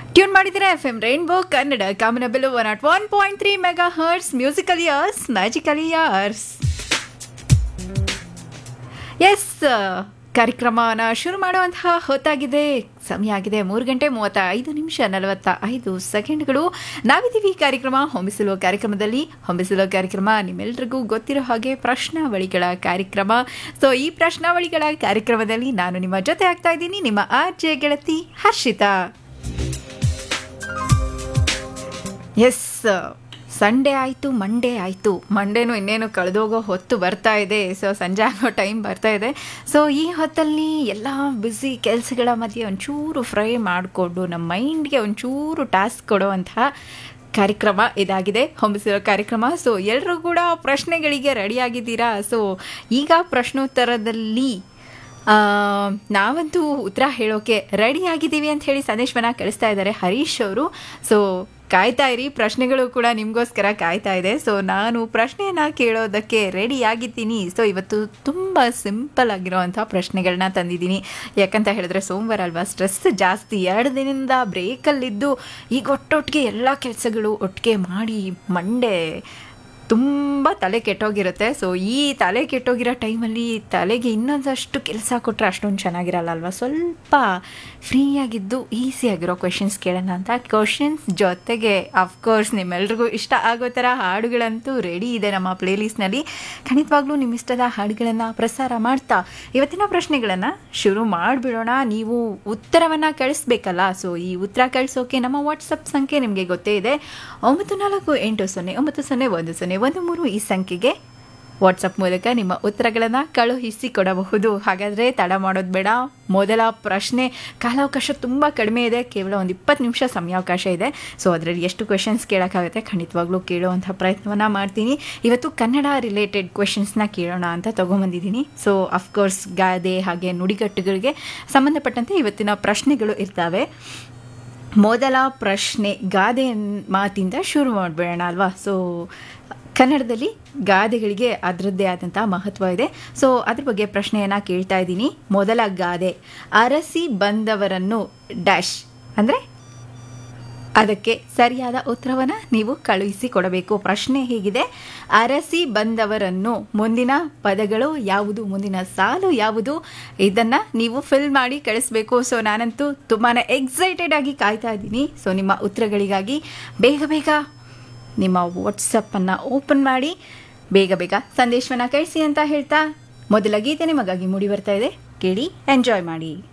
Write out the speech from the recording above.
Tune ಮಾಡಿದರೆ F M rainbow Kannada ಕಾಮನಬಿಲ್ಲು 101.3 mega hertz musical years magical years. S, ಕಾರ್ಯಕ್ರಮನ ಶುರು ಮಾಡುವಂತಹ ಹೊತ್ತಾಗಿದೆ. ಸಮಯ ಆಗಿದೆ 3:35 ನಾವಿದ್ದೀವಿ ಕಾರ್ಯಕ್ರಮ ಹೊಂಬಿಸಲುವ ಕಾರ್ಯಕ್ರಮದಲ್ಲಿ. ಹೊಂಬಿಸಲುವ ಕಾರ್ಯಕ್ರಮ ನಿಮ್ಮೆಲ್ಲರಿಗೂ ಗೊತ್ತಿರೋ ಹಾಗೆ ಪ್ರಶ್ನಾವಳಿಗಳ ಕಾರ್ಯಕ್ರಮ. ಸೊ ಈ ಪ್ರಶ್ನಾವಳಿಗಳ ಕಾರ್ಯಕ್ರಮದಲ್ಲಿ ನಾನು ನಿಮ್ಮ ಜೊತೆ ಆಗ್ತಾ ಇದ್ದೀನಿ, ನಿಮ್ಮ ಆರ್ಜೆ ಗೆಳತಿ ಹರ್ಷಿತಾ. ಎಸ್, ಸಂಡೇ ಆಯಿತು, ಮಂಡೇ ಆಯಿತು. ಮಂಡೇನು ಇನ್ನೇನು ಕಳೆದೋಗೋ ಹೊತ್ತು ಬರ್ತಾ ಇದೆ. ಸೊ ಸಂಜೆ ಆಗೋ ಟೈಮ್ ಬರ್ತಾ ಇದೆ. ಸೊ ಈ ಹೊತ್ತಲ್ಲಿ ಎಲ್ಲ ಬ್ಯುಸಿ ಕೆಲಸಗಳ ಮಧ್ಯೆ ಒಂಚೂರು ಫ್ರೈ ಮಾಡಿಕೊಂಡು ನಮ್ಮ ಮೈಂಡ್ಗೆ ಒಂಚೂರು ಟಾಸ್ಕ್ ಕೊಡುವಂತಹ ಕಾರ್ಯಕ್ರಮ ಇದಾಗಿದೆ, ಹೊಂಬಿಸಿರೋ ಕಾರ್ಯಕ್ರಮ. ಸೊ ಎಲ್ಲರೂ ಕೂಡ ಪ್ರಶ್ನೆಗಳಿಗೆ ರೆಡಿಯಾಗಿದ್ದೀರಾ? ಸೊ ಈಗ ಪ್ರಶ್ನೋತ್ತರದಲ್ಲಿ ನಾವಂತೂ ಉತ್ತರ ಹೇಳೋಕೆ ರೆಡಿ ಆಗಿದ್ದೀವಿ ಅಂತ ಹೇಳಿ ಸಂದೇಶವನ್ನ ಕಳಿಸ್ತಾ ಇದ್ದಾರೆ ಹರೀಶ್ ಅವರು. ಸೊ ಕಾಯ್ತಾ ಇರಿ, ಪ್ರಶ್ನೆಗಳು ಕೂಡ ನಿಮಗೋಸ್ಕರ ಕಾಯ್ತಾ ಇದೆ. ಸೊ ನಾನು ಪ್ರಶ್ನೆಯನ್ನು ಕೇಳೋದಕ್ಕೆ ರೆಡಿ ಆಗಿದ್ದೀನಿ. ಸೊ ಇವತ್ತು ತುಂಬ ಸಿಂಪಲ್ ಆಗಿರೋವಂಥ ಪ್ರಶ್ನೆಗಳನ್ನ ತಂದಿದ್ದೀನಿ. ಯಾಕಂತ ಹೇಳಿದ್ರೆ ಸೋಮವಾರ ಅಲ್ವಾ, ಸ್ಟ್ರೆಸ್ ಜಾಸ್ತಿ. 2 ದಿನದಿಂದ ಬ್ರೇಕಲ್ಲಿದ್ದು ಈಗ ಒಟ್ಟೊಟ್ಟಿಗೆ ಎಲ್ಲ ಕೆಲಸಗಳು ಒಟ್ಟಿಗೆ ಮಾಡಿ ಮಂಡೇ ತುಂಬ ತಲೆ ಕೆಟ್ಟೋಗಿರುತ್ತೆ. ಸೊ ಈ ತಲೆ ಕೆಟ್ಟೋಗಿರೋ ಟೈಮಲ್ಲಿ ತಲೆಗೆ ಇನ್ನೊಂದಷ್ಟು ಕೆಲಸ ಕೊಟ್ಟರೆ ಅಷ್ಟೊಂದು ಚೆನ್ನಾಗಿರಲ್ಲ ಅಲ್ವಾ. ಸ್ವಲ್ಪ ಫ್ರೀಯಾಗಿದ್ದು ಈಸಿಯಾಗಿರೋ ಕ್ವೆಶನ್ಸ್ ಕೇಳೋಣ ಅಂತ. ಕ್ವೆಶನ್ಸ್ ಜೊತೆಗೆ ಅಫ್ಕೋರ್ಸ್ ನಿಮ್ಮೆಲ್ರಿಗೂ ಇಷ್ಟ ಆಗೋ ಥರ ಹಾಡುಗಳಂತೂ ರೆಡಿ ಇದೆ ನಮ್ಮ ಪ್ಲೇಲಿಸ್ಟ್ನಲ್ಲಿ. ಖಂಡಿತವಾಗ್ಲೂ ನಿಮ್ಮ ಇಷ್ಟದ ಹಾಡುಗಳನ್ನು ಪ್ರಸಾರ ಮಾಡ್ತಾ ಇವತ್ತಿನ ಪ್ರಶ್ನೆಗಳನ್ನು ಶುರು ಮಾಡಿಬಿಡೋಣ. ನೀವು ಉತ್ತರವನ್ನು ಕಳಿಸ್ಬೇಕಲ್ಲ. ಸೊ ಈ ಉತ್ತರ ಕಳಿಸೋಕೆ ನಮ್ಮ ವಾಟ್ಸಪ್ ಸಂಖ್ಯೆ ನಿಮಗೆ ಗೊತ್ತೇ ಇದೆ, 9480901013 ಈ ಸಂಖ್ಯೆಗೆ ವಾಟ್ಸಪ್ ಮೂಲಕ ನಿಮ್ಮ ಉತ್ತರಗಳನ್ನು ಕಳುಹಿಸಿ ಕೊಡಬಹುದು. ಹಾಗಾದರೆ ತಡ ಮಾಡೋದು ಬೇಡ. ಮೊದಲ ಪ್ರಶ್ನೆ, ಕಾಲಾವಕಾಶ ತುಂಬ ಕಡಿಮೆ ಇದೆ, ಕೇವಲ ಒಂದು 20 ನಿಮಿಷ ಸಮಯಾವಕಾಶ ಇದೆ. ಸೊ ಅದರಲ್ಲಿ ಎಷ್ಟು ಕ್ವೆಶನ್ಸ್ ಕೇಳೋಕ್ಕಾಗುತ್ತೆ ಖಂಡಿತವಾಗ್ಲೂ ಕೇಳುವಂಥ ಪ್ರಯತ್ನವನ್ನು ಮಾಡ್ತೀನಿ. ಇವತ್ತು ಕನ್ನಡ ರಿಲೇಟೆಡ್ ಕ್ವೆಶನ್ಸ್ನ ಕೇಳೋಣ ಅಂತ ತೊಗೊಂಬಂದಿದ್ದೀನಿ. ಸೊ ಅಫ್ಕೋರ್ಸ್ ಗಾದೆ ಹಾಗೆ ನುಡಿಗಟ್ಟುಗಳಿಗೆ ಸಂಬಂಧಪಟ್ಟಂತೆ ಇವತ್ತಿನ ಪ್ರಶ್ನೆಗಳು ಇರ್ತವೆ. ಮೊದಲ ಪ್ರಶ್ನೆ ಗಾದೆ ಮಾತಿಂದ ಶುರು ಮಾಡಿಬಿಡೋಣ ಅಲ್ವಾ. ಸೊ ಕನ್ನಡದಲ್ಲಿ ಗಾದೆಗಳಿಗೆ ಅದರದ್ದೇ ಆದಂಥ ಮಹತ್ವ ಇದೆ. ಸೊ ಅದ್ರ ಬಗ್ಗೆ ಪ್ರಶ್ನೆಯನ್ನು ಕೇಳ್ತಾ ಇದ್ದೀನಿ. ಮೊದಲ ಗಾದೆ, ಅರಸಿ ಬಂದವರನ್ನು ಡ್ಯಾಶ್ ಅಂದರೆ ಅದಕ್ಕೆ ಸರಿಯಾದ ಉತ್ತರವನ್ನು ನೀವು ಕಳುಹಿಸಿ ಕೊಡಬೇಕು. ಪ್ರಶ್ನೆ ಹೀಗಿದೆ, ಅರಸಿ ಬಂದವರನ್ನು ಮುಂದಿನ ಪದಗಳು ಯಾವುದು, ಮುಂದಿನ ಸಾಲು ಯಾವುದು, ಇದನ್ನು ನೀವು ಫಿಲ್ ಮಾಡಿ ಕಳಿಸ್ಬೇಕು. ಸೊ ನಾನಂತೂ ತುಂಬಾ ಎಕ್ಸೈಟೆಡ್ ಆಗಿ ಕಾಯ್ತಾ ಇದ್ದೀನಿ. ಸೊ ನಿಮ್ಮ ಉತ್ತರಗಳಿಗಾಗಿ ಬೇಗ ಬೇಗ ನಿಮ್ಮ ವಾಟ್ಸಪ್ಪನ್ನು ಓಪನ್ ಮಾಡಿ ಬೇಗ ಬೇಗ ಸಂದೇಶವನ್ನು ಕಳಿಸಿ ಅಂತ ಹೇಳ್ತಾ ಮೊದಲ ಗೀತೆ ನಿಮಗಾಗಿ ಮೂಡಿ ಬರ್ತಾ ಇದೆ, ಕೇಳಿ ಎಂಜಾಯ್ ಮಾಡಿ.